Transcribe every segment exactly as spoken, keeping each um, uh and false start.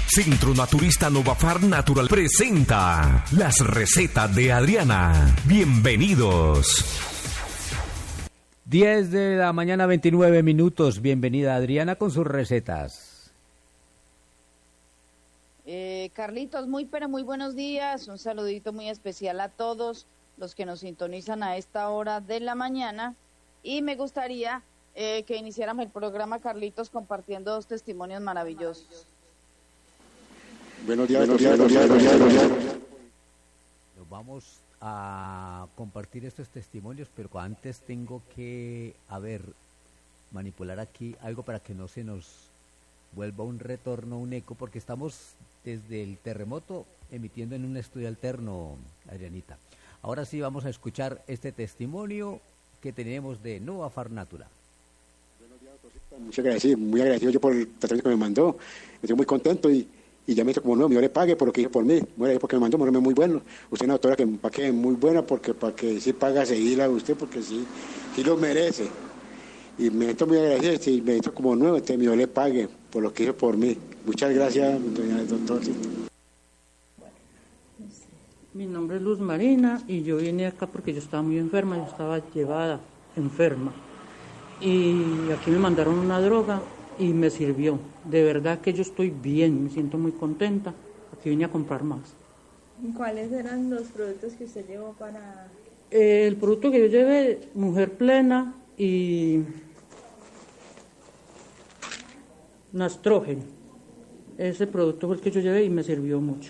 Centro Naturista Novafar Natural presenta las recetas de Adriana. Bienvenidos. diez de la mañana, veintinueve minutos. Bienvenida Adriana con sus recetas. Eh, Carlitos, muy pero muy buenos días. Un saludito muy especial a todos los que nos sintonizan a esta hora de la mañana. Y me gustaría eh, que iniciáramos el programa, Carlitos, compartiendo dos testimonios maravillosos. Buenos días, buenos días, buenos días, buenos días, buenos días. Nos vamos a compartir estos testimonios, pero antes tengo que, a ver, manipular aquí algo para que no se nos vuelva un retorno, un eco, porque estamos desde el terremoto emitiendo en un estudio alterno, Adrianita. Ahora sí vamos a escuchar este testimonio que tenemos de Novafar Natural. Buenos días, doctorcita. Muchas gracias, muy agradecido yo por el tratamiento que me mandó. Me estoy muy contento y Y ya me dice como no, yo le pague por lo que hizo por mí. Bueno, porque me mandó, me muy bueno. Usted es una doctora que para que es muy buena, porque para que sí paga seguirla a usted, porque sí, sí lo merece. Y me siento muy agradecido, y me siento como nuevo, este, yo le pague por lo que hizo por mí. Muchas gracias, doctor. Mi nombre es Luz Marina y yo vine acá porque yo estaba muy enferma, yo estaba llevada enferma. Y aquí me mandaron una droga y me sirvió. De verdad que yo estoy bien, me siento muy contenta. Aquí vine a comprar más. ¿Cuáles eran los productos que usted llevó para...? Eh, el producto que yo llevé, Mujer Plena y Nastrógeno. Ese producto fue el que yo llevé y me sirvió mucho.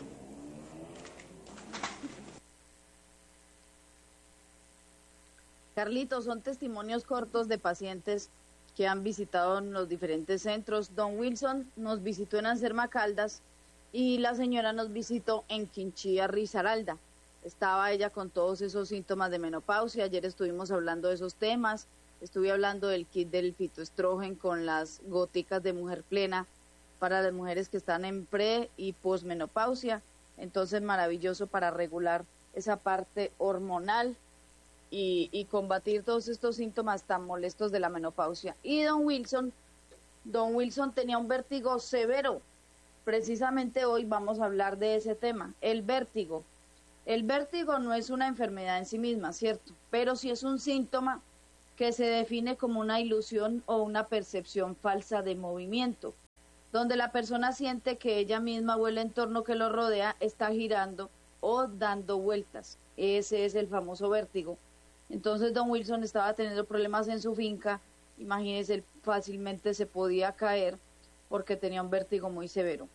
Carlitos, son testimonios cortos de pacientes que han visitado en los diferentes centros. Don Wilson nos visitó en Anserma Caldas y la señora nos visitó en Quinchía, Risaralda. Estaba ella con todos esos síntomas de menopausia. Ayer estuvimos hablando de esos temas. Estuve hablando del kit del fitoestrógeno con las goticas de Mujer Plena para las mujeres que están en pre y posmenopausia. Entonces, maravilloso para regular esa parte hormonal Y, y combatir todos estos síntomas tan molestos de la menopausia. Y don Wilson, don Wilson tenía un vértigo severo. Precisamente hoy vamos a hablar de ese tema, el vértigo. El vértigo no es una enfermedad en sí misma, ¿cierto? Pero sí es un síntoma que se define como una ilusión o una percepción falsa de movimiento, donde la persona siente que ella misma o el entorno que lo rodea está girando o dando vueltas. Ese es el famoso vértigo. Entonces don Wilson estaba teniendo problemas en su finca, imagínese, él fácilmente se podía caer porque tenía un vértigo muy severo.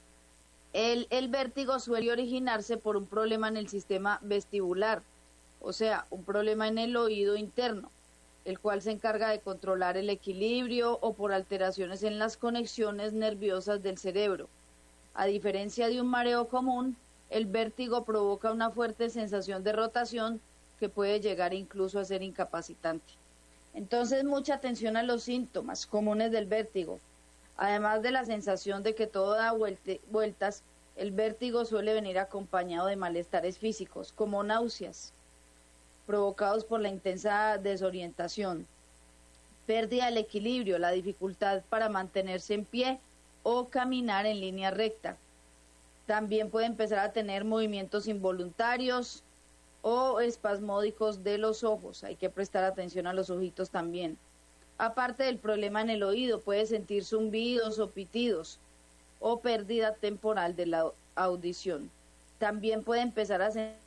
El, el vértigo suele originarse por un problema en el sistema vestibular, o sea, un problema en el oído interno, el cual se encarga de controlar el equilibrio o por alteraciones en las conexiones nerviosas del cerebro. A diferencia de un mareo común, el vértigo provoca una fuerte sensación de rotación que puede llegar incluso a ser incapacitante. Entonces, mucha atención a los síntomas comunes del vértigo. Además de la sensación de que todo da vuelte, vueltas, el vértigo suele venir acompañado de malestares físicos, como náuseas, provocados por la intensa desorientación, pérdida del equilibrio, la dificultad para mantenerse en pie o caminar en línea recta. También puede empezar a tener movimientos involuntarios o espasmódicos de los ojos. Hay que prestar atención a los ojitos también. Aparte del problema en el oído, puede sentir zumbidos o pitidos o pérdida temporal de la audición. También puede empezar a ser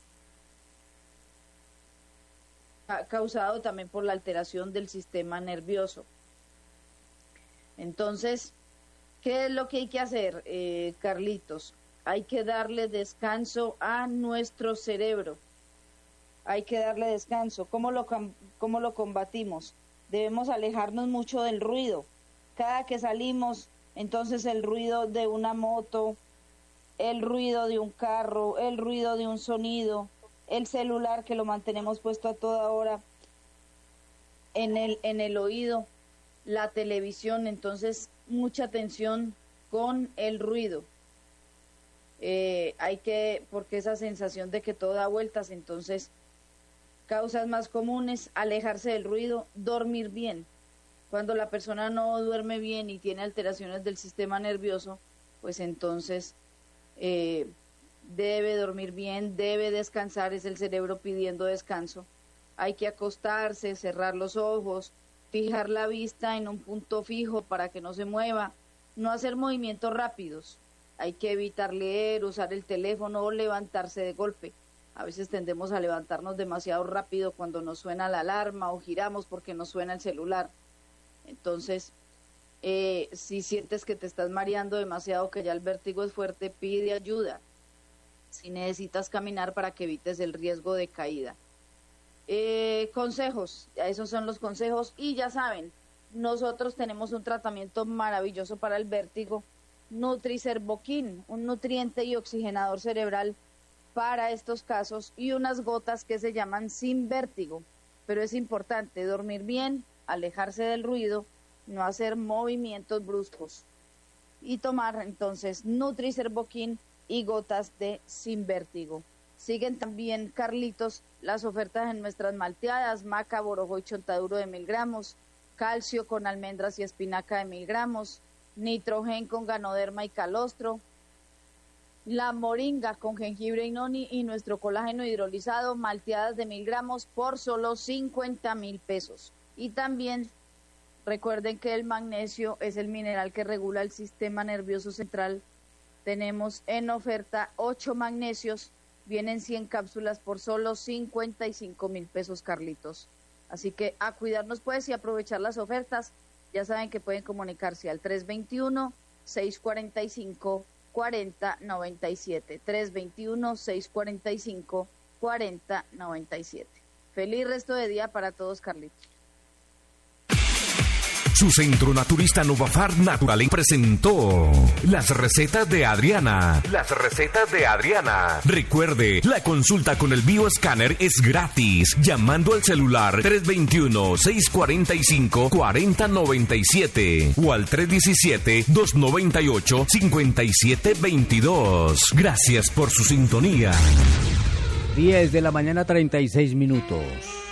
causado también por la alteración del sistema nervioso. Entonces, ¿qué es lo que hay que hacer, eh, Carlitos? Hay que darle descanso a nuestro cerebro. Hay que darle descanso. ¿Cómo lo, cómo lo combatimos? Debemos alejarnos mucho del ruido. Cada que salimos, entonces el ruido de una moto, el ruido de un carro, el ruido de un sonido, el celular que lo mantenemos puesto a toda hora en el, en el oído, la televisión. Entonces, mucha atención con el ruido. Eh, hay que, porque esa sensación de que todo da vueltas, entonces, causas más comunes, alejarse del ruido, dormir bien. Cuando la persona no duerme bien y tiene alteraciones del sistema nervioso, pues entonces eh, debe dormir bien, debe descansar, es el cerebro pidiendo descanso. Hay que acostarse, cerrar los ojos, fijar la vista en un punto fijo para que no se mueva, no hacer movimientos rápidos. Hay que evitar leer, usar el teléfono o levantarse de golpe. A veces tendemos a levantarnos demasiado rápido cuando nos suena la alarma o giramos porque nos suena el celular. Entonces, eh, si sientes que te estás mareando demasiado, que ya el vértigo es fuerte, pide ayuda. Si necesitas caminar para que evites el riesgo de caída. Eh, consejos, esos son los consejos y ya saben, nosotros tenemos un tratamiento maravilloso para el vértigo, Nutricervoquin, un nutriente y oxigenador cerebral para estos casos y unas gotas que se llaman Sin Vértigo, pero es importante dormir bien, alejarse del ruido, no hacer movimientos bruscos y tomar entonces Nutricervoquin y gotas de Sin Vértigo. Siguen también, Carlitos, las ofertas en nuestras malteadas, maca, borojo y chontaduro de mil gramos, calcio con almendras y espinaca de mil gramos, nitrogen con ganoderma y calostro, la moringa con jengibre y noni y nuestro colágeno hidrolizado, malteadas de mil gramos por solo cincuenta mil pesos. Y también recuerden que el magnesio es el mineral que regula el sistema nervioso central. Tenemos en oferta ocho magnesios, vienen cien cápsulas por solo cincuenta y cinco mil pesos, Carlitos. Así que a cuidarnos pues y aprovechar las ofertas. Ya saben que pueden comunicarse al tres veintiuno, seiscientos cuarenta y cinco, cuarenta noventa y siete. tres veintiuno, seiscientos cuarenta y cinco, cuarenta noventa y siete. Feliz resto de día para todos, Carlitos. Su centro naturista Novafar Natural presentó las recetas de Adriana. Las recetas de Adriana. Recuerde, la consulta con el bioescáner es gratis. Llamando al celular tres veintiuno, seiscientos cuarenta y cinco, cuarenta noventa y siete o al tres diecisiete, doscientos noventa y ocho, cincuenta y siete veintidós. Gracias por su sintonía. diez de la mañana, treinta y seis minutos.